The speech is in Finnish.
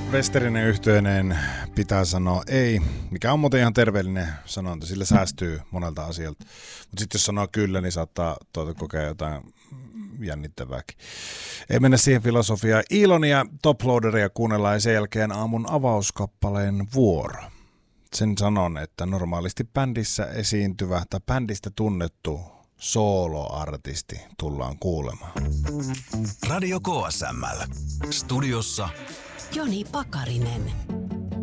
Westerinen yhtyöneen pitää sanoa ei, mikä on muuten ihan terveellinen sanonta, sillä säästyy monelta asialta. Mutta sitten jos sanoo kyllä, niin saattaa kokea jotain jännittävääkin. Ei mennä siihen filosofiaan. Ilonia, Toploaderia kuunnellaan ja sen jälkeen aamun avauskappaleen vuoro. Sen sanon, että normaalisti bändissä esiintyvä tai bändistä tunnettu soloartisti tullaan kuulemaan. Radio KSML. Studiossa Joni Pakarinen.